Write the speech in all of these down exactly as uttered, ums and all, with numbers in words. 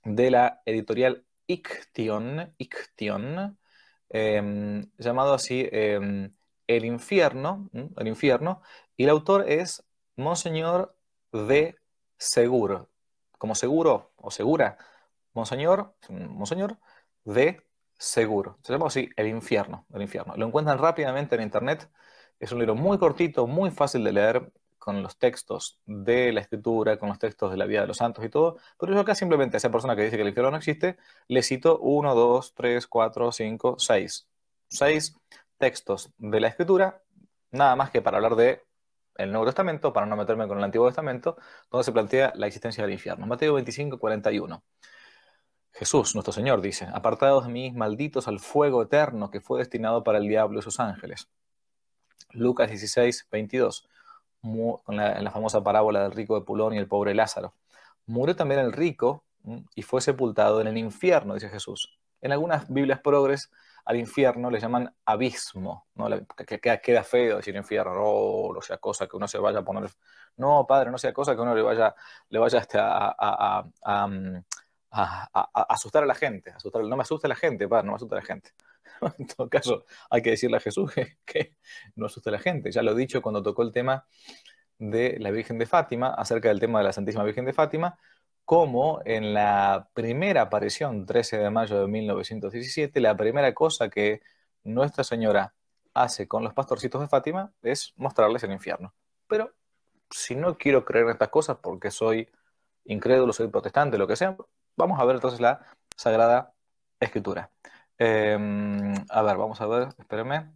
de la editorial Iction, Iction eh, llamado así eh, El Infierno, ¿m? El Infierno, y el autor es Monseñor de Segur, como seguro o segura, Monseñor, Monseñor de Segur. Se llama así El Infierno, El Infierno. Lo encuentran rápidamente en internet. Es un libro muy cortito, muy fácil de leer, con los textos de la escritura, con los textos de la vida de los santos y todo, pero yo acá simplemente a esa persona que dice que el infierno no existe, le cito uno, dos, tres, cuatro, cinco, seis. Seis textos de la escritura, nada más que para hablar de el Nuevo Testamento, para no meterme con el Antiguo Testamento, donde se plantea la existencia del infierno. Mateo veinticinco, cuarenta y uno. Jesús, nuestro Señor, dice: apartados de mí, malditos, al fuego eterno que fue destinado para el diablo y sus ángeles. Lucas dieciséis, veintidós. Con la, en la famosa parábola del rico de Pulón y el pobre Lázaro. Murió también el rico y fue sepultado en el infierno, dice Jesús. En algunas Biblias progres al infierno le llaman abismo, ¿no? Que queda, queda feo decir infierno, no, no sea cosa que uno se vaya a poner. No, padre, no sea cosa que uno le vaya, le vaya hasta a, a, a, a, a, a asustar a la gente. Asustar, no me asuste la gente, padre, no me asuste la gente. En todo caso, hay que decirle a Jesús que, que no asuste a la gente. Ya lo he dicho cuando tocó el tema de la Virgen de Fátima, acerca del tema de la Santísima Virgen de Fátima, como en la primera aparición, trece de mayo de mil novecientos diecisiete, la primera cosa que Nuestra Señora hace con los pastorcitos de Fátima es mostrarles el infierno. Pero si no quiero creer en estas cosas porque soy incrédulo, soy protestante, lo que sea, vamos a ver entonces la Sagrada Escritura. Eh, a ver, vamos a ver, espérenme.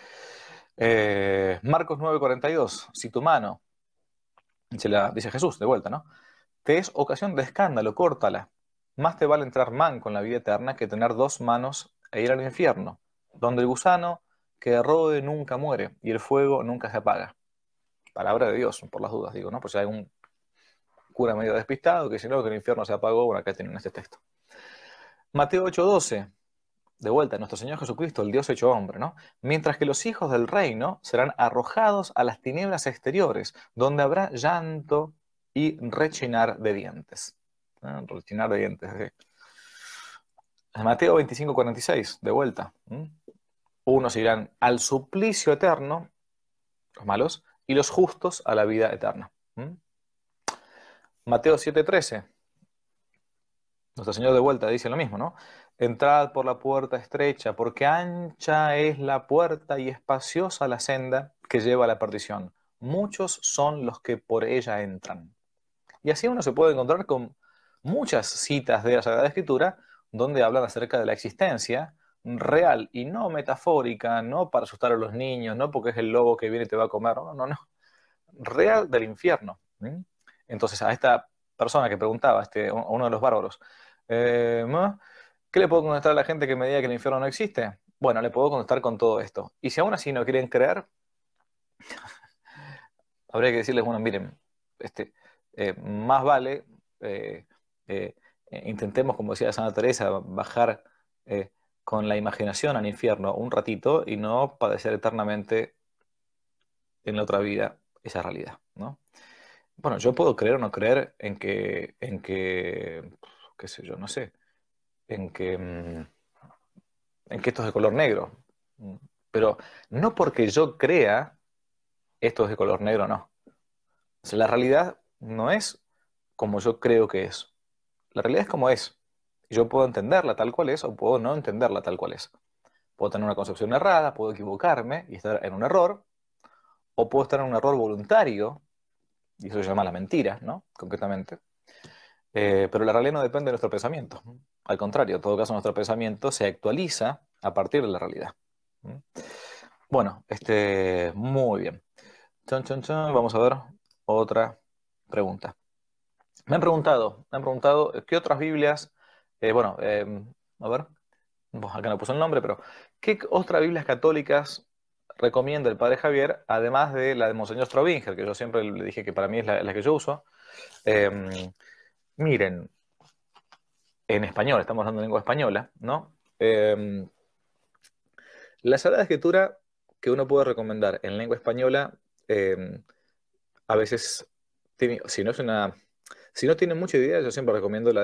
Eh, Marcos nueve cuarenta y dos. Si tu mano, dice, la, dice Jesús de vuelta, ¿no?, te es ocasión de escándalo, córtala. Más te vale entrar manco en la vida eterna que tener dos manos e ir al infierno, donde el gusano que rode nunca muere y el fuego nunca se apaga. Palabra de Dios, por las dudas, digo, ¿no? Por si hay algún cura medio despistado que dice, no, que el infierno se apagó, bueno, acá tienen este texto. Mateo ocho doce. De vuelta, nuestro Señor Jesucristo, el Dios hecho hombre, ¿no? Mientras que los hijos del reino serán arrojados a las tinieblas exteriores, donde habrá llanto y rechinar de dientes. ¿Eh? Rechinar de dientes. ¿Sí? Mateo veinticinco cuarenta y seis, de vuelta. ¿Mm? Unos irán al suplicio eterno, los malos, y los justos a la vida eterna. ¿Mm? Mateo siete trece. Nuestro Señor de vuelta dice lo mismo, ¿no? Entrad por la puerta estrecha, porque ancha es la puerta y espaciosa la senda que lleva a la perdición. Muchos son los que por ella entran. Y así uno se puede encontrar con muchas citas de la Sagrada Escritura donde hablan acerca de la existencia real y no metafórica, no para asustar a los niños, no porque es el lobo que viene y te va a comer, no, no, no. Real del infierno. ¿Mm? Entonces a esta persona que preguntaba, este, a uno de los bárbaros, eh, ¿qué le puedo contestar a la gente que me diga que el infierno no existe? Bueno, le puedo contestar con todo esto. Y si aún así no quieren creer, habría que decirles, bueno, miren, este, eh, más vale, eh, eh, eh, intentemos, como decía Santa Teresa, bajar eh, con la imaginación al infierno un ratito y no padecer eternamente en la otra vida esa realidad, ¿no? Bueno, yo puedo creer o no creer en que, en que, qué sé yo, no sé, en que, mm, en que esto es de color negro. Mm, Pero no porque yo crea esto es de color negro, no. O sea, la realidad no es como yo creo que es. La realidad es como es. Y yo puedo entenderla tal cual es o puedo no entenderla tal cual es. Puedo tener una concepción errada, puedo equivocarme y estar en un error, o puedo estar en un error voluntario, y eso se llama la mentira, ¿no? Concretamente. Eh, pero la realidad no depende de nuestro pensamiento. Al contrario, en todo caso, nuestro pensamiento se actualiza a partir de la realidad. ¿Mm? Bueno, este, muy bien. Chon, chon, chon. Vamos a ver otra pregunta. Me han preguntado, me han preguntado qué otras Biblias, eh, bueno, eh, a ver, pues acá no puso el nombre, pero ¿qué otras Biblias católicas recomienda el Padre Javier, además de la de Monseñor Strobinger, que yo siempre le dije que para mí es la, la que yo uso? Eh, miren, en español, estamos hablando de lengua española, ¿no? Eh, la Sagrada Escritura que uno puede recomendar en lengua española, eh, a veces, tiene, si no es una, si no tiene mucha idea, yo siempre recomiendo la